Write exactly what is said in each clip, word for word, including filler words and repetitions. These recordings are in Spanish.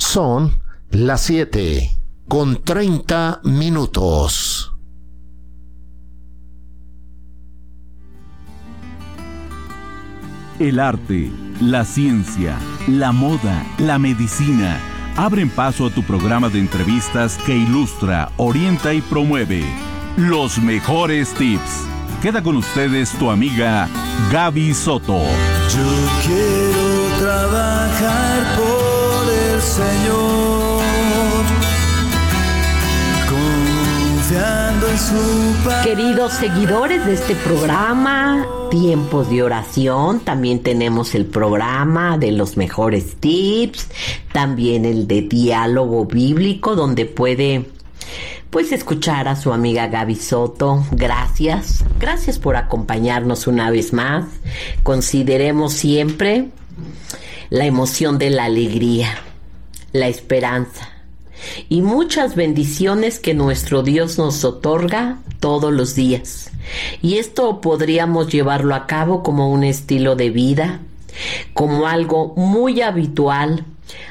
Son las siete con treinta minutos. El arte, la ciencia, la moda, la medicina abren paso a tu programa de entrevistas que ilustra, orienta y promueve los mejores tips. Queda con ustedes tu amiga Gaby Soto. Yo quiero trabajar por el Señor, confiando en su paz. Queridos seguidores de este programa, Tiempos de Oración, también tenemos el programa de los mejores tips, también el de diálogo bíblico, donde puede pues escuchar a su amiga Gaby Soto. Gracias, gracias por acompañarnos una vez más. Consideremos siempre la emoción de la alegría, la esperanza y muchas bendiciones que nuestro Dios nos otorga todos los días. Y esto podríamos llevarlo a cabo como un estilo de vida, como algo muy habitual,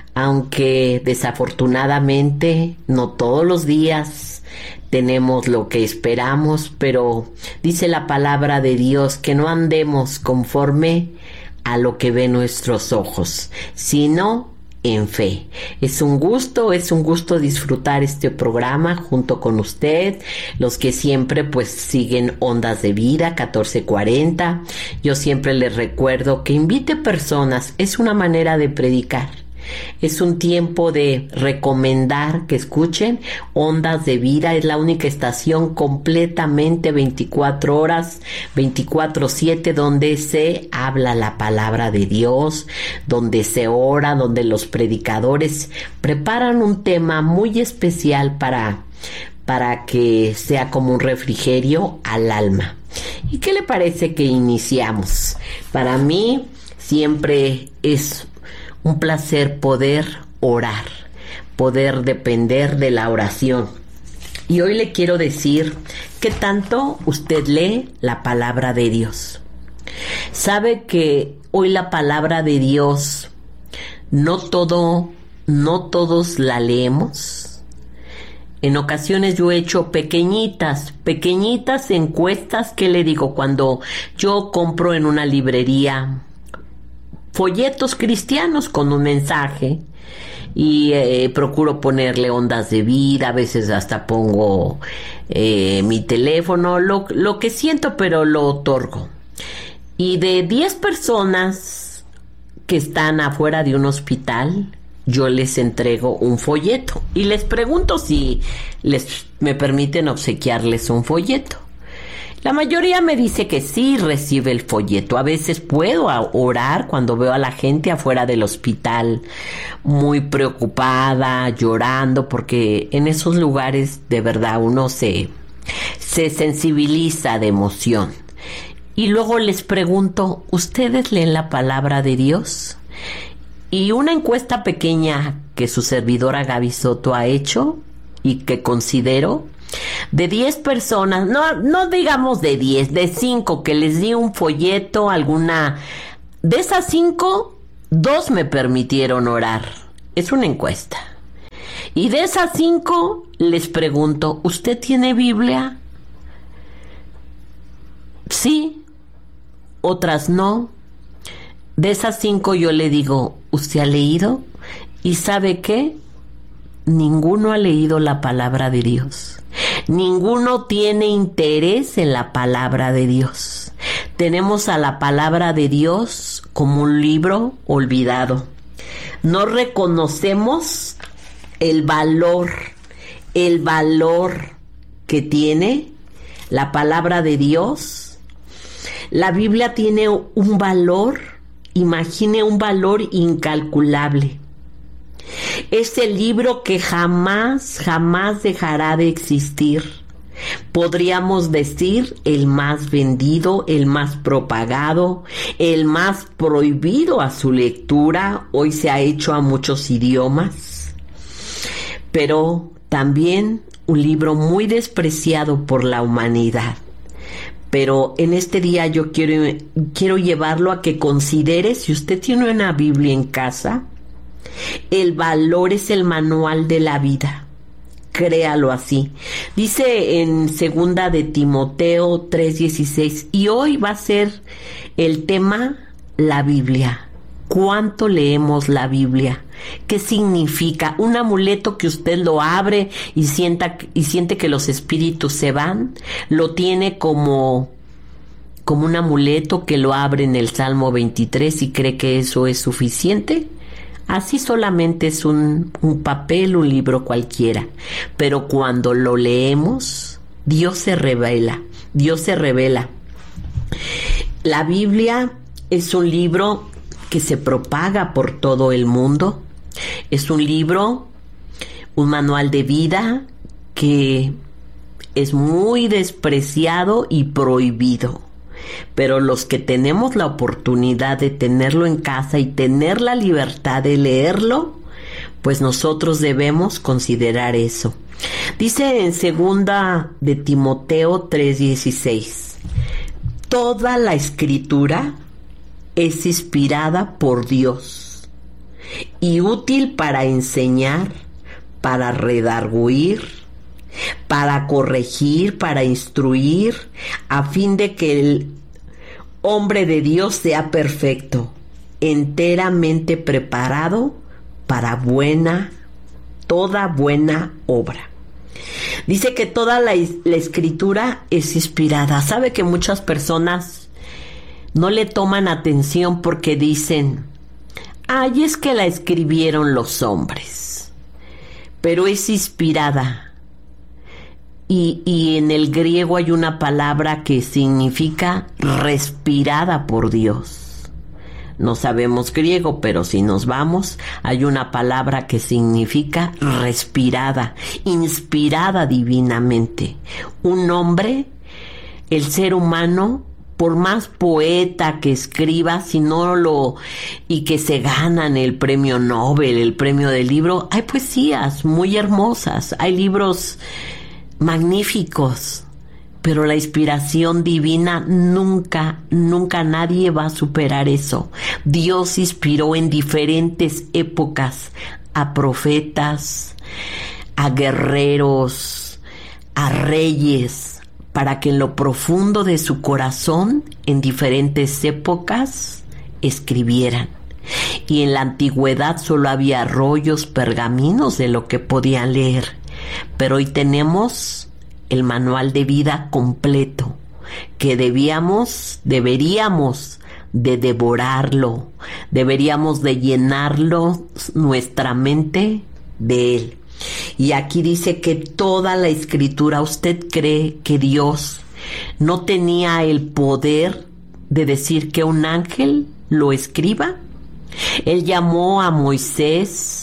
aunque desafortunadamente no todos los días tenemos lo que esperamos, pero dice la palabra de Dios que no andemos conforme a lo que ven nuestros ojos, sino en fe. Es un gusto, es un gusto disfrutar este programa junto con usted, los que siempre pues siguen Ondas de Vida catorce cuarenta. Yo siempre les recuerdo que invite personas, es una manera de predicar. Es un tiempo de recomendar que escuchen Ondas de Vida. Es la única estación completamente veinticuatro horas, veinticuatro siete, donde se habla la palabra de Dios, donde se ora, donde los predicadores preparan un tema muy especial para, para que sea como un refrigerio al alma. ¿Y qué le parece que iniciamos? Para mí siempre es un placer poder orar, poder depender de la oración. Y hoy le quiero decir que tanto usted lee la palabra de Dios. Sabe que hoy la palabra de Dios, no todo, no todos la leemos. En ocasiones yo he hecho pequeñitas, pequeñitas encuestas que le digo cuando yo compro en una librería folletos cristianos con un mensaje y eh, procuro ponerle Ondas de Vida, a veces hasta pongo eh, mi teléfono, lo, lo que siento, pero lo otorgo. Y de diez personas que están afuera de un hospital, yo les entrego un folleto y les pregunto si les me permiten obsequiarles un folleto. La mayoría me dice que sí recibe el folleto. A veces puedo orar cuando veo a la gente afuera del hospital muy preocupada, llorando, porque en esos lugares de verdad uno se, se sensibiliza de emoción. Y luego les pregunto, ¿ustedes leen la palabra de Dios? Y una encuesta pequeña que su servidora Gaby Soto ha hecho y que considero, de diez personas, no, no digamos de diez, de cinco que les di un folleto, alguna, de esas cinco, dos me permitieron orar. Es una encuesta. Y de esas cinco les pregunto, ¿usted tiene Biblia? Sí, otras no. De esas cinco yo le digo, ¿usted ha leído? ¿Y sabe qué? Ninguno ha leído la palabra de Dios. Ninguno tiene interés en la palabra de Dios. Tenemos a la palabra de Dios como un libro olvidado. No reconocemos el valor, el valor que tiene la palabra de Dios. La Biblia tiene un valor, imagine un valor incalculable. Es el libro que jamás, jamás dejará de existir. Podríamos decir el más vendido, el más propagado, el más prohibido a su lectura. Hoy se ha hecho a muchos idiomas. Pero también un libro muy despreciado por la humanidad. Pero en este día yo quiero, quiero llevarlo a que considere, si usted tiene una Biblia en casa, El valor es el manual de la vida. Créalo así. Dice en segunda de Timoteo tres dieciséis, y hoy va a ser el tema la Biblia. ¿Cuánto leemos la Biblia? ¿Qué significa? Un amuleto que usted lo abre y sienta y siente que los espíritus se van. Lo tiene como como un amuleto que lo abre en el Salmo veintitrés y cree que eso es suficiente. Así solamente es un, un papel, un libro cualquiera. Pero cuando lo leemos, Dios se revela. Dios se revela. La Biblia es un libro que se propaga por todo el mundo. Es un libro, un manual de vida que es muy despreciado y prohibido. Pero los que tenemos la oportunidad de tenerlo en casa y tener la libertad de leerlo, pues nosotros debemos considerar eso. Dice en segunda de Timoteo tres dieciséis, toda la escritura es inspirada por Dios y útil para enseñar, para redarguir, para corregir, para instruir, a fin de que el hombre de Dios sea perfecto, enteramente preparado para buena, toda buena obra. Dice que toda la, la escritura es inspirada. Sabe que muchas personas no le toman atención porque dicen, ay, es que la escribieron los hombres, pero es inspirada. Y, y en el griego hay una palabra que significa respirada por Dios. No sabemos griego, pero si nos vamos, hay una palabra que significa respirada, inspirada divinamente. Un hombre, el ser humano, por más poeta que escriba, si no lo, y que se ganan el premio Nobel, el premio del libro, hay poesías muy hermosas, hay libros magníficos, pero la inspiración divina nunca, nunca nadie va a superar eso. Dios inspiró en diferentes épocas a profetas, a guerreros, a reyes, para que en lo profundo de su corazón, en diferentes épocas, escribieran. Y en la antigüedad solo había rollos, pergaminos de lo que podían leer. Pero hoy tenemos el manual de vida completo, que debíamos, deberíamos de devorarlo, deberíamos de llenarlo nuestra mente de él. Y aquí dice que toda la escritura, ¿usted cree que Dios no tenía el poder de decir que un ángel lo escriba? Él llamó a Moisés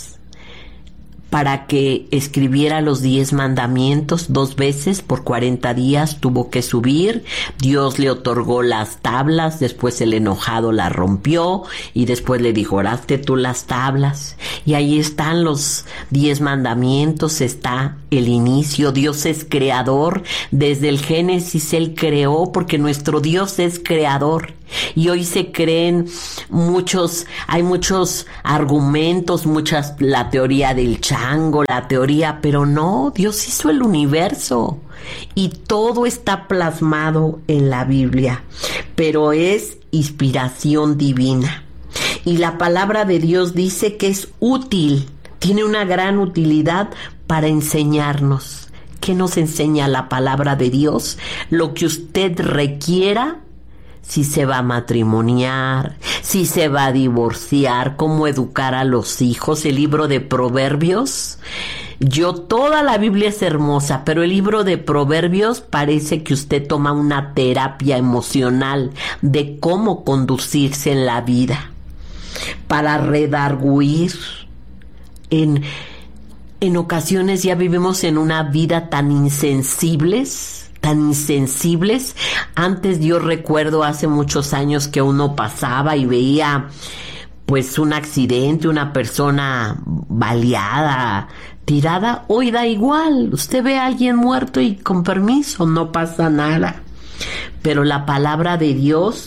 para que escribiera los diez mandamientos dos veces por cuarenta días, tuvo que subir. Dios le otorgó las tablas, después el enojado las rompió y después le dijo, oraste tú las tablas. Y ahí están los diez mandamientos, está el inicio. Dios es creador, desde el Génesis Él creó, porque nuestro Dios es creador. Y hoy se creen muchos, hay muchos argumentos, muchas, la teoría del chango, la teoría, pero no, Dios hizo el universo y todo está plasmado en la Biblia, pero es inspiración divina. Y la palabra de Dios dice que es útil, tiene una gran utilidad para enseñarnos. ¿Qué nos enseña la palabra de Dios? Lo que usted requiera. Si se va a matrimoniar, si se va a divorciar, cómo educar a los hijos, el libro de Proverbios. Yo, toda la Biblia es hermosa, pero el libro de Proverbios parece que usted toma una terapia emocional de cómo conducirse en la vida, para redarguir. En, en ocasiones ya vivimos en una vida tan insensibles, tan insensibles. Antes yo recuerdo hace muchos años que uno pasaba y veía pues un accidente, una persona baleada, tirada. Hoy da igual, usted ve a alguien muerto y con permiso, no pasa nada. Pero la palabra de Dios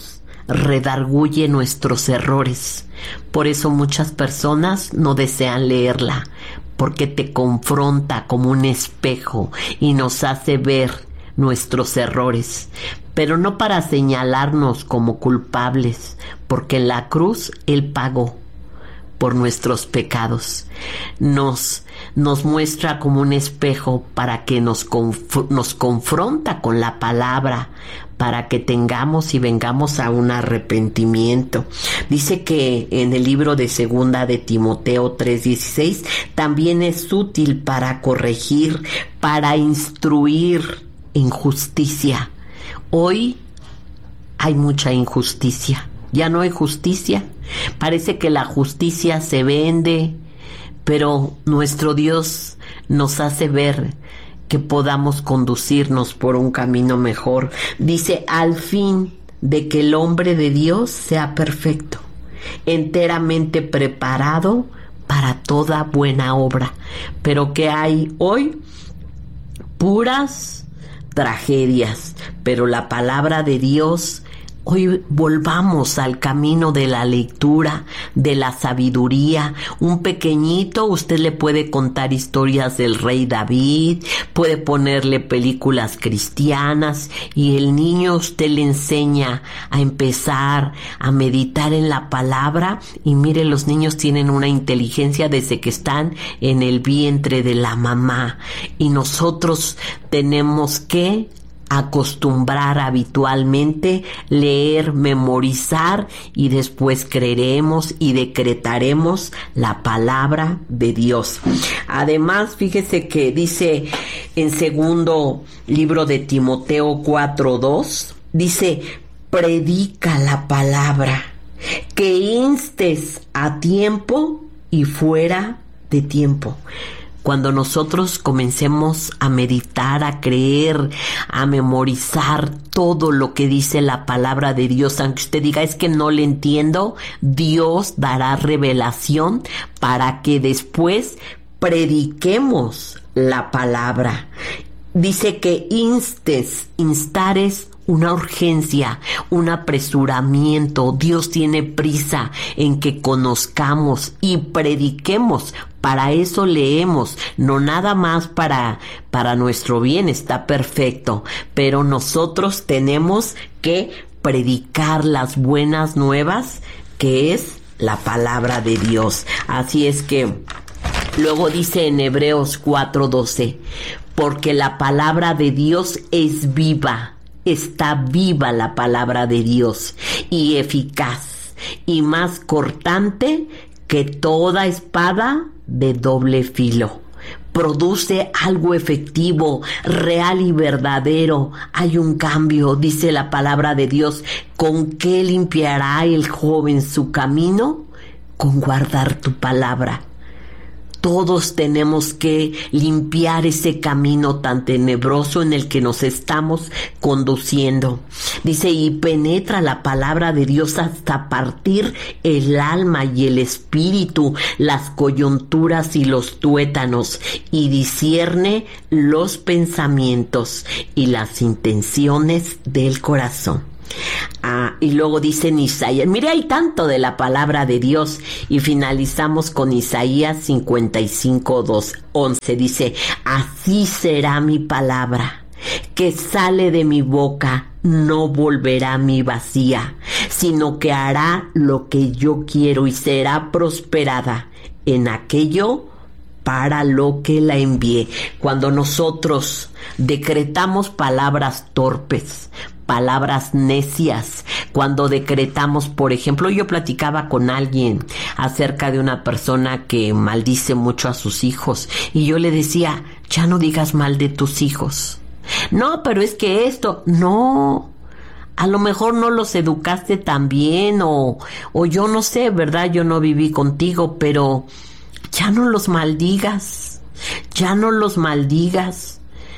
redarguye nuestros errores. Por eso muchas personas no desean leerla, porque te confronta como un espejo y nos hace ver nuestros errores, pero no para señalarnos como culpables, porque en la cruz Él pagó por nuestros pecados. Nos, nos muestra como un espejo para que nos, conf- nos confronta con la palabra, para que tengamos y vengamos a un arrepentimiento. Dice que en el libro de Segunda de Timoteo tres dieciséis también es útil para corregir, para instruir en justicia. Hoy hay mucha injusticia. Ya no hay justicia. Parece que la justicia se vende, pero nuestro Dios nos hace ver que podamos conducirnos por un camino mejor. Dice, al fin de que el hombre de Dios sea perfecto, enteramente preparado para toda buena obra. Pero ¿qué hay hoy? Puras tragedias. Pero la palabra de Dios, hoy volvamos al camino de la lectura, de la sabiduría. Un pequeñito, usted le puede contar historias del rey David, puede ponerle películas cristianas, y el niño usted le enseña a empezar a meditar en la palabra. Y mire, los niños tienen una inteligencia desde que están en el vientre de la mamá, y nosotros tenemos que acostumbrar habitualmente, leer, memorizar, y después creeremos y decretaremos la palabra de Dios. Además, fíjese que dice en segundo libro de Timoteo cuatro dos, dice, predica la palabra, que instes a tiempo y fuera de tiempo. Cuando nosotros comencemos a meditar, a creer, a memorizar todo lo que dice la palabra de Dios, aunque usted diga, es que no le entiendo, Dios dará revelación para que después prediquemos la palabra. Dice que instes, instar es una urgencia, un apresuramiento. Dios tiene prisa en que conozcamos y prediquemos. Para eso leemos, no nada más para, para nuestro bien, está perfecto, pero nosotros tenemos que predicar las buenas nuevas, que es la palabra de Dios. Así es que luego dice en Hebreos cuatro doce, porque la palabra de Dios es viva, está viva la palabra de Dios, y eficaz, y más cortante que toda espada de doble filo. Produce algo efectivo, real y verdadero. Hay un cambio, dice la palabra de Dios. ¿Con qué limpiará el joven su camino? Con guardar tu palabra. Todos tenemos que limpiar ese camino tan tenebroso en el que nos estamos conduciendo. Dice, y penetra la palabra de Dios hasta partir el alma y el espíritu, las coyunturas y los tuétanos, y discierne los pensamientos y las intenciones del corazón. Ah, y luego dice en Isaías, mire, hay tanto de la palabra de Dios, y finalizamos con Isaías cincuenta y cinco dos once, dice, así será mi palabra que sale de mi boca, no volverá a mí vacía, sino que hará lo que yo quiero y será prosperada en aquello para lo que la envié. Cuando nosotros decretamos palabras torpes, palabras necias, cuando decretamos, por ejemplo, yo platicaba con alguien acerca de una persona que maldice mucho a sus hijos, y yo le decía, ya no digas mal de tus hijos. No, pero es que esto, no, a lo mejor no los educaste tan bien, o, o yo no sé, ¿verdad? Yo no viví contigo, pero ya no los maldigas, ya no los maldigas.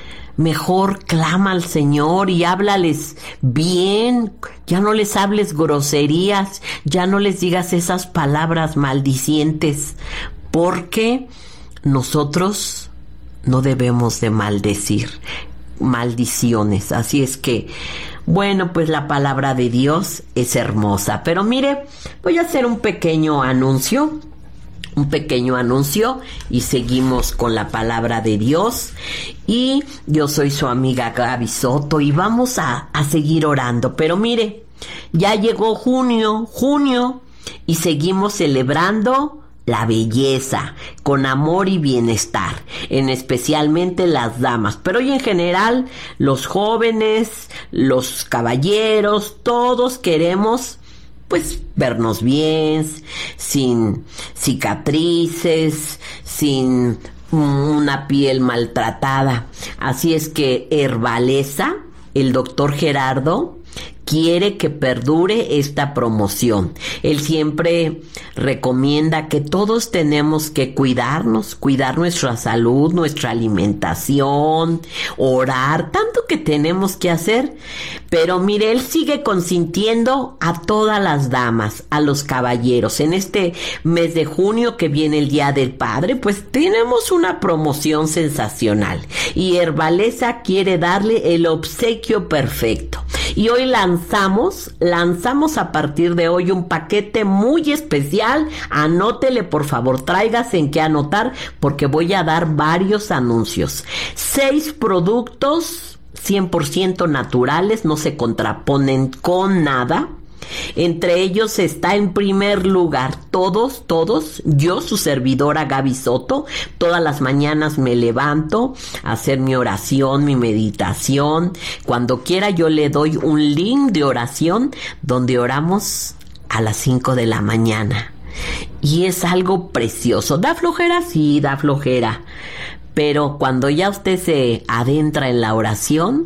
Mejor clama al Señor y háblales bien, ya no les hables groserías, ya no les digas esas palabras maldicientes, porque nosotros no debemos de maldecir, maldiciones. Así es que, Bueno, pues la palabra de Dios es hermosa. Pero mire, voy a hacer un pequeño anuncio. Un pequeño anuncio y seguimos con la palabra de Dios. Y yo soy su amiga Gaby Soto y vamos a, a seguir orando. Pero mire, ya llegó junio, junio y seguimos celebrando la belleza, con amor y bienestar, en especialmente las damas, pero hoy en general los jóvenes, los caballeros, todos queremos pues vernos bien, sin cicatrices, sin una piel maltratada. Así es que Herbaleza, el doctor Gerardo, quiere que perdure esta promoción. Él siempre recomienda que todos tenemos que cuidarnos, cuidar nuestra salud, nuestra alimentación, orar, tanto que tenemos que hacer. Pero mire, él sigue consintiendo a todas las damas, a los caballeros. En este mes de junio que viene el Día del Padre, pues tenemos una promoción sensacional. Y Herbaleza quiere darle el obsequio perfecto. Y hoy lanzamos, lanzamos a partir de hoy un paquete muy especial. Anótele, por favor, tráigase en qué anotar, porque voy a dar varios anuncios. Seis productos cien por ciento naturales, no se contraponen con nada. Entre ellos está en primer lugar, todos, todos, yo, su servidora Gaby Soto, todas las mañanas me levanto a hacer mi oración, mi meditación. Cuando quiera yo le doy un link de oración donde oramos a las cinco de la mañana. Y es algo precioso. ¿Da flojera? Sí, da flojera. Pero cuando ya usted se adentra en la oración,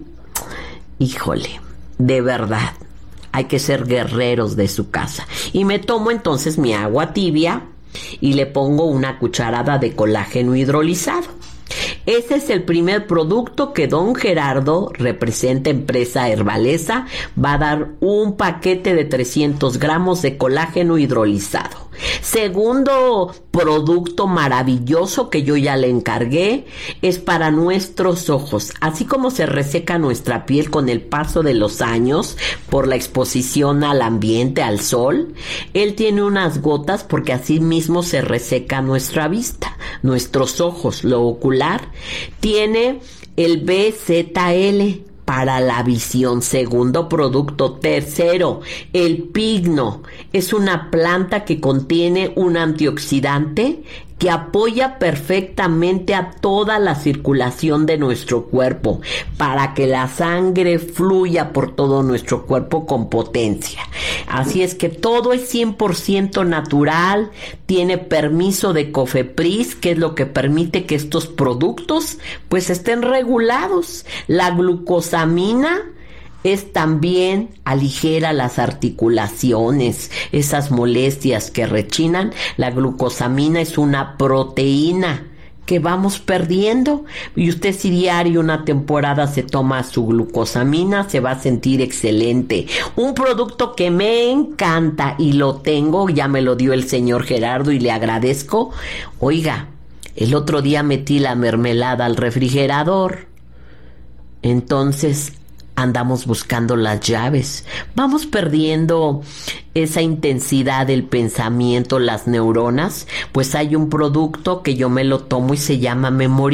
híjole, de verdad, hay que ser guerreros de su casa. Y me tomo entonces mi agua tibia y le pongo una cucharada de colágeno hidrolizado. Ese es el primer producto que don Gerardo, representa empresa Herbaleza, va a dar un paquete de trescientos gramos de colágeno hidrolizado. Segundo producto maravilloso que yo ya le encargué es para nuestros ojos. Así como se reseca nuestra piel con el paso de los años por la exposición al ambiente, al sol, él tiene unas gotas porque así mismo se reseca nuestra vista, nuestros ojos, lo ocular. Tiene el B Z L para la visión. Segundo producto. Tercero, el pigno. Es una planta que contiene un antioxidante que apoya perfectamente a toda la circulación de nuestro cuerpo para que la sangre fluya por todo nuestro cuerpo con potencia. Así es que todo es cien por ciento natural, tiene permiso de COFEPRIS, que es lo que permite que estos productos pues estén regulados. La glucosamina es también aligera las articulaciones, esas molestias que rechinan. La glucosamina es una proteína que vamos perdiendo, y usted si diario una temporada se toma su glucosamina, se va a sentir excelente. Un producto que me encanta y lo tengo, ya me lo dio el señor Gerardo y le agradezco. Oiga, el otro día metí la mermelada al refrigerador, entonces andamos buscando las llaves, vamos perdiendo esa intensidad del pensamiento, las neuronas. Pues hay un producto que yo me lo tomo y se llama memoria